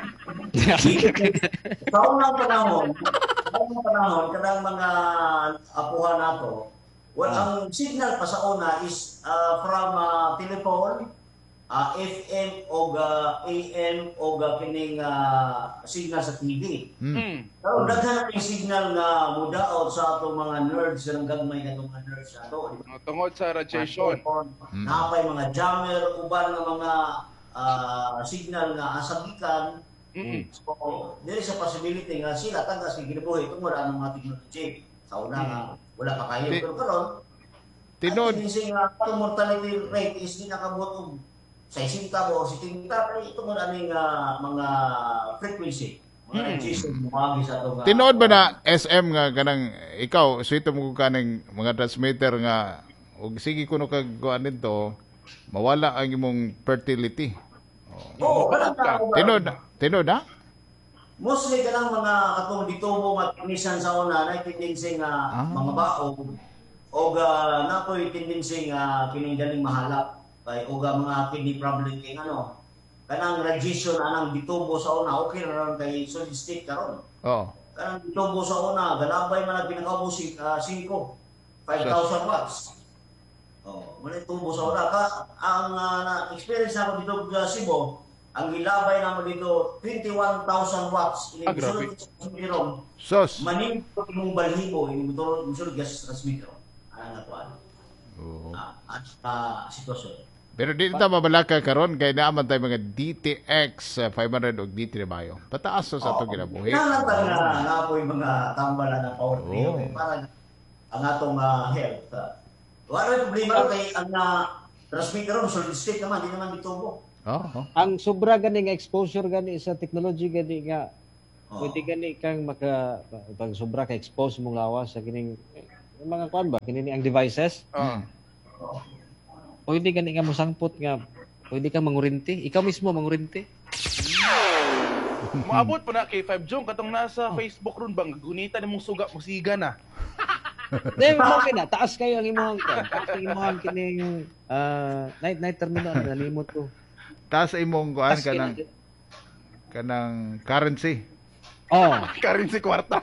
Sa unang panahon, kanang mga apuhan nato, ang signal pa sa una is from telephone, FM o AM o kining signal sa TV. Pero daghan yung signal nga mudaot sa atong mga nerds ng gagmay na mga nerds ato. Tungod sa radiation. Napay mga jammer, uban nga mga signal nga asagikan. So, dili sa possibility nga sila tagas kay ginabuhi tungod ang mga technology. Sa una nga wala pa kayo pero karon tinod sing mortality rate is di nakabot og 60 o 70 kay tungod ani nga mga frequency. Mga radiation mo sa atong tinod ba na SM nga kanang ikaw suito mo kaning mga transmitter nga og sige kuno kag kuan nito mawala ang imong fertility. Tinod ha? Mostly kanang mga katong ditubo matinisan sa una na tendency nga mga baog o napoy tendency nga kining galing mahalap kay o mga kidney problem kay ano kanang radiation anang ditubo sa una okay ra ron kay solid state karon. Oo. Kanang ditubo sa una galabay man ang pinakaubos 5,000 watts. Oh, muna tubo sa una ka ang experience ako dito sa Cebu ang ilabay naman dito 21,000 watts. Ini grabe. Sos. Maning mong balhibo, ini musulod gas transmitter. Ano na to? Sitwasyon. Pero di ta mabalaka karon kay naaman tay mga DTX 500 ug D3 Bayo. Pataas sa atong ginabuhi. Nanatag na po yung mga tambala na power player para ang atong health. Wala problema kay ang transmitter solid state naman, di naman itubo. Ang sobra ganing exposure gani sa technology gani nga pwede gani kang pag sobra ka expose mong lawas sa kining mga kuan ba kini ang devices. Pwede gani nga mosangpot nga pwede kang mangurinti, ikaw mismo mangurinti. Maabot pa na kay 5 Jong katong nasa Facebook ron bang gunita nimong suga musiga na. Dahil mo kina, taas kayo ang imong kining night terminal nalimot ko. Taas imong kuan kanang currency. Currency kwarta.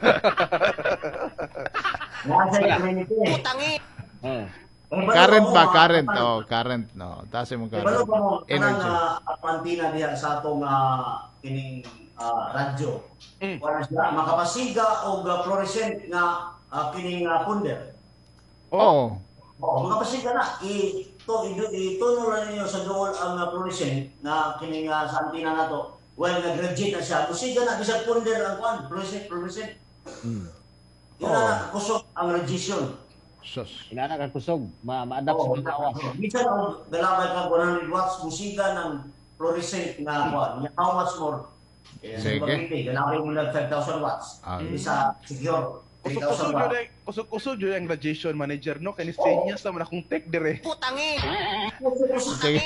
Utangi. Current no. Taas imong current. Energy. Pantina diha sa atong kining radyo. Para sila makapasiga og fluorescent nga kining ponder. Makapasiga na. Ituno lang ninyo sa dool ang fluorescent na kining sa antina na to. While nag-graduate na siya, pasiga na bisag ponder ang kuan, fluorescent. Yun na kusog ang radiation. Inana kang kusog, ma-adapt sa mga awas. Bisan ang galabay ka 100 watts, musiga ng fluorescent na kuan. How much more? Sige. Galabay mo lang 5,000 watts. Isa secure. Kusog yun ang radiation manager, no? Kaya niya naman akong tech dire. Putangi! Sige.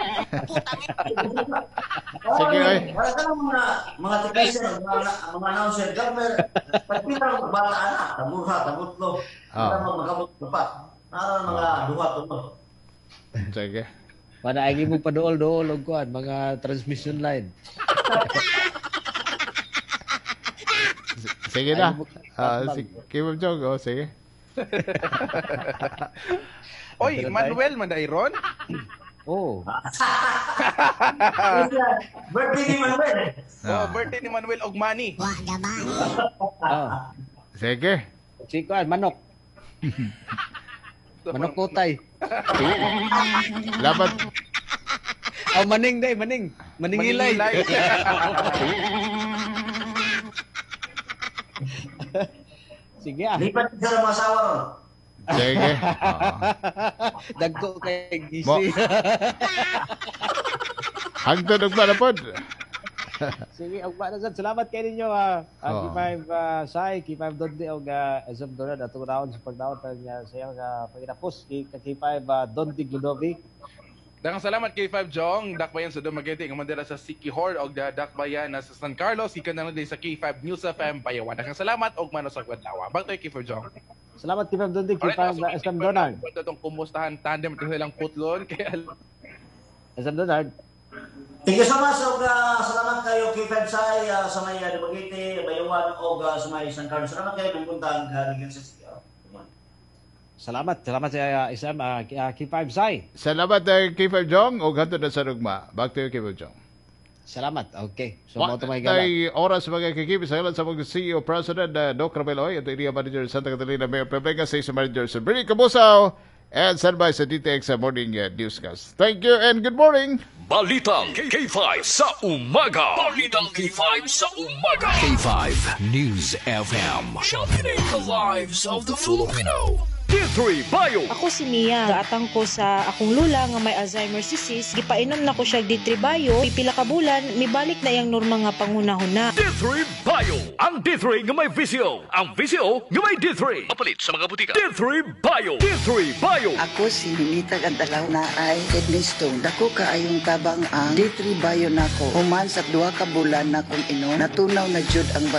Sige, ay. Wala ka ng mga technician, mga announcer, governor, pagpila magbalaan na, tamurha, tamutlo. Para magkabot dapat. Para mga duhat to. Sige. Para ay mo padool-dool og kuan, mga transmission line. Sige na. Kim Jong, sige. Oy, Manuel Mandairon? Birthday ni Manuel. Birthday ni Manuel Ogmani. Sige. Sikuan, manok. Manok kutay. Labat. Maning day, maning. Maningilay. Sige lipat sa mga asawa ron. Sige. Dagko kay gisi. Hangtod og malapod. Sige, og para sad salamat kay ninyo K5 Sai, K5 Dondi og SM Donald atong round sa pagdaot niya sa iyang pagitapos K5 Dondi Glodovic. Daghang salamat kay 5 Jong, dakbayan sa Dumaguete, ang mandala sa Siquijor og dakbayan na sa San Carlos, ikan na din sa K5 News FM Payawan. Daghang salamat og mano sa Kwadlawa. Bagtoy kay 5 Jong. Salamat K5 Dondi, K5 SM Donald. Itong kumustahan tandem ito silang putlon kay SM Donald. Thank you so much og salamat kayo K5 Sai sa may Dumaguete, Bayawan og sa may San Carlos. Salamat kayo ng puntang galing sa Salamat sa isang K5 Sai. Salamat K5 Jong og hantud na sa rugma. Back to you K5 Jong. Salamat. Okay. So mo to may gala. Tay oras mga kakip sa ilan sa mga CEO President Doc Rabeloy at area manager Santa Catalina Mayor Pepega sa manager sa Bernie Cabusaw and standby sa DTX Morning Newscast. Thank you and good morning. Balitang K5 sa umaga. Balitang K5 sa umaga. K5 News FM. Championing the lives of the Filipino. D3 Bayo. Ako si Mia. Gaatang ko sa akong lula nga may Alzheimer's disease. Gipainom na ko siya D3 Bayo. Pipila ka bulan, mibalik na yang norma nga pangunahon na. D3 Bayo. Ang D3 nga may visio. Ang visio nga may D3. Mapalit sa mga butika. D3 Bayo. D3 Bayo. Ako si Minita Gandalaw na ay kidney stone. Dako kaayong tabang ang D3 Bayo nako. Human sa 2 ka bulan na kung inom, natunaw na jud ang bato. D3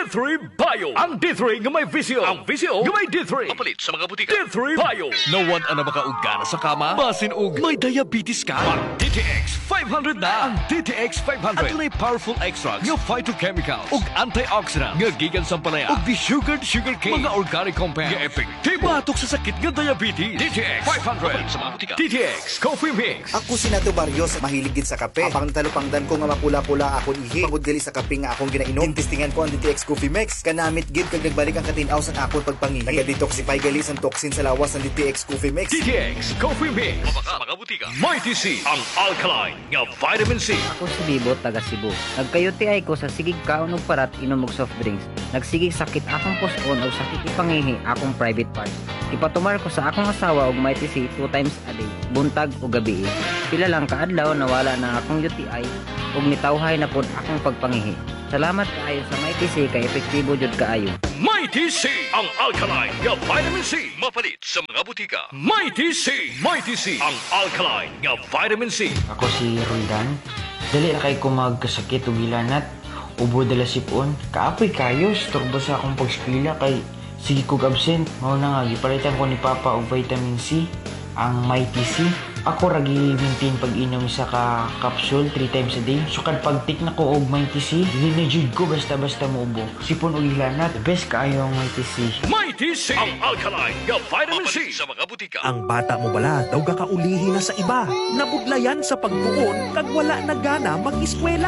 D3 Bio. Ang D3 nga may visyo. Ang visyo nga may D3. Mapalit sa mga butika. D3 Bio. Nawan ana makaugana sa kama? Basin og may diabetes ka? Ang DTX 500 na. Ang DTX 500 adunay powerful extracts nga phytochemicals ug antioxidants nga gikan sa palaya ug desugared sugarcane mga organic compounds nga epektibo batok sa sakit nga diabetes. DTX 500 sa mga butika. DTX Coffee Mix. Ako si Nato Barrios, mahilig gid sa kape. Apang talupangdan ko nga mapula-pula akong ihi. Pagod gali sa kape nga akong ginainom. Testingan ko ang DTX Coffee Mix. Kanamit gid kag nagbalik ang katinaw sa akong pagpangihi. Naga-detoxify gali sa toxin sa lawas ng DTX Coffee Mix. DTX Coffee Mix. Sa mga butika. Mighty C, ang alkaline nga vitamin C. Ako si Bibo, taga Cebu. Nagka-UTI ko sa sigig kaon ug parat inom og soft drinks. Nagsigig sakit akong puson o sakit ipangihi akong private parts. Ipatumar ko sa akong asawa og Mighty C 2 times a day, buntag o gabi. Pila lang kaadlaw nawala na akong UTI ug nitawhay na pod akong pagpangihi. Salamat kaayo sa Mighty C kay epektibo jud kaayo. Mighty C, ang alkaline nga vitamin C. Mapalit sa mga butika. Mighty C, Mighty C, ang alkaline nga vitamin C. Ako si Roldan. Dali na kay ko magkasakit ug gilanat. Ubo dala sipon. Kaapoy kayo, turbo sa akong pag-eskwela kay sige kog absent. Mao na nga gipalitan ko ni Papa og vitamin C, ang Mighty C. Ako ra gi-maintain pag-inom sa ka capsule 3 times a day. So kad pag-tik na ko og Mighty C, dili na jud ko basta-basta muubo. Sipon og gilanat, best kaayo ang Mighty C. Mighty C, ang alkaline nga vitamin C sa mga butika. Ang bata mo bala daw gakaulihi na sa iba. Nabudlayan sa pagtuon kag wala na gana mag-eskwela.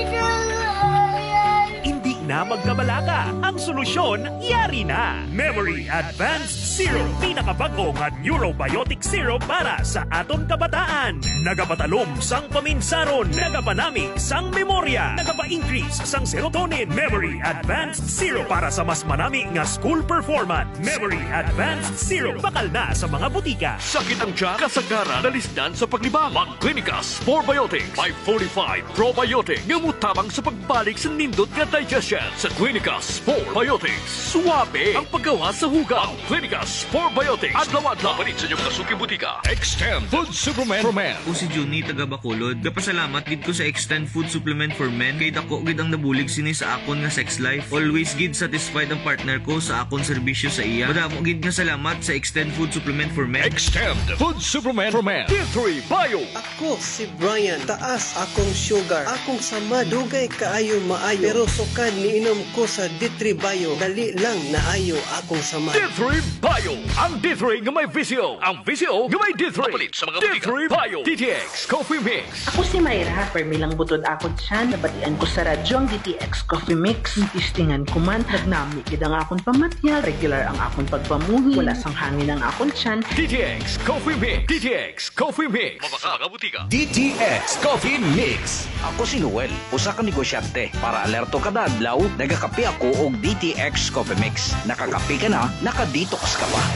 Hindi na magkabalaga. Ang solusyon, yari na. Memory Advanced Syrup. Pinakabago nga Neurobiotic Syrup para sa aton kabataan. Nagapatalom sang paminsaron. Nagapanami sang memorya. Nagapa-increase sang serotonin. Memory Advanced Syrup para sa mas manami nga school performance. Memory Advanced Syrup. Bakal na sa mga butika. Sakit ang tiyan, kasagaran, dalisdan sa paglibang. Mag-Clinicas 4Biotics 545 Probiotic. Ngamutabang sa pagbalik sa nindot nga digestion. Sa Clinicas 4Biotics. Suwabe ang paggawa sa hugaw. Clinicas 4Biotics. Adlaw-adlaw. Palit sa inyong kasuki butika. Extend Food Supplement for Men. Ako si Johnny taga Bacolod. Gapasalamat gid ko sa Extend Food Supplement for Men kay dako gid ang nabulig sini sa akon nga sex life. Always gid satisfied ang partner ko sa akon serbisyo sa iya. Madamo gid nga salamat sa Extend Food Supplement for Men. Extend Food Supplement for Men. D3 Bio. Ako si Brian. Taas akong sugar. Akong sama dugay kaayo maayo. Pero sukad niinom ko sa D3 Bio. Dali lang naayo akong sama. D3 Bio. Ang D3 nga may visyo. Ang visyo nga may D3. Mapalit sa mga butika. D3 Bio. DTX Coffee Mix. Ako si Mayra, permilang butod ako dyan. Nabatian ko sa radyo ang DTX Coffee Mix. Tistingan ko man, nagnami gid ang akong pamatyal. Regular ang akong pagpamuhi. Wala sang hangin ang akong tiyan. DTX Coffee Mix. DTX Coffee Mix. Mabaka mga butika. DTX Coffee Mix. Ako si Noel, usa ka negosyante. Para alerto kada adlaw, nagakape ako og DTX Coffee Mix. Nakakape ka na, nakadetox ka pa.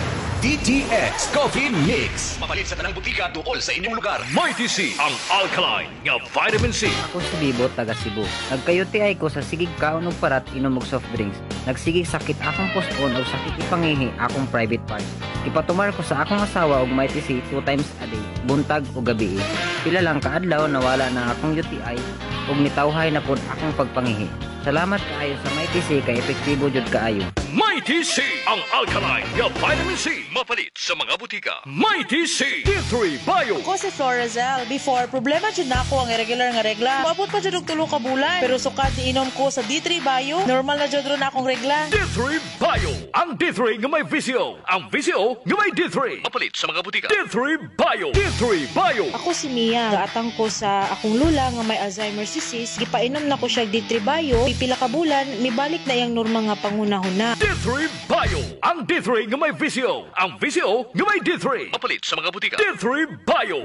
DTX Coffee Mix. Mapalit sa tanang butika tuol sa inyong lugar. Mighty C, ang alkaline nga vitamin C. Ako si Bibo, taga Cebu. Nagka-UTI ko sa sigig kaon ug parat inom og soft drinks. Nagsigig sakit akong puson o sakit ipangihi akong private parts. Ipatumar ko sa akong asawa og Mighty C 2 times a day, buntag o gabi. Pila lang kaadlaw nawala na akong UTI ug nitawhay na pod akong pagpangihi. Salamat kaayo sa Mighty C kay epektibo jud kaayo. Mighty C, ang alkaline nga vitamin C. Mapalit sa mga butika. Mighty C, D3 Bio. Ako si Florazel. Before, problema dyan na ako ang irregular nga regla. Maabot pa dyan og 3 ka bulan. Pero sukad inom ko sa D3 Bio, normal na dyan ron akong regla. D3 Bio. Ang D3 nga may visyo. Ang visyo nga may D3. Mapalit sa mga butika. D3 Bio. D3 Bio. Ako si Mia. Gaatang ko sa akong lula nga may Alzheimer's disease. Gipainom na ko siya D3 Bio. Pipila ka bulan, mibalik na yung normal nga pangunahuna. D3 Bio. Ang D3 nga may visyo. Ang visyo nga may D3. Mapalit sa mga butika. D3 Bio.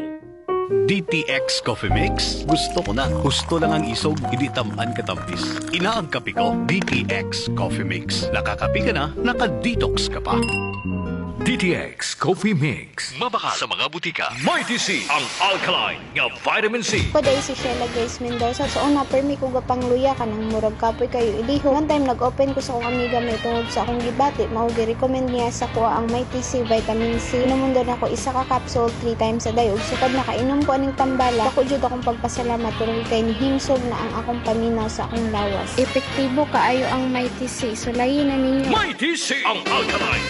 DTX Coffee Mix. Gusto ko na. Gusto lang ang isog, hindi tamaan katampis. Ina ang kape ko, DTX Coffee Mix. Nakakape ka na, nakadetox ka pa. DTX Coffee Mix. Mabaka sa mga butika. Mighty C, ang alkaline nga vitamin C. Ko dahil si Sheila Grace Mendoza. So una, permi ko gapang luya ka ng murag kapoy kayo iliho. One time nag-open ko sa akong amiga may tungod sa akong gibati. Maugi-recommend niya sa kuha ang Mighty C Vitamin C. Inumundon ako isa ka capsule 3 times a day. Ug sukad nakainom ko aning tambala. Ako jud akong pagpasalamat tungod kay himsog na ang akong paminaw sa akong lawas. Epektibo kaayo ang Mighty C. So layi na ninyo. Mighty C, ang alkaline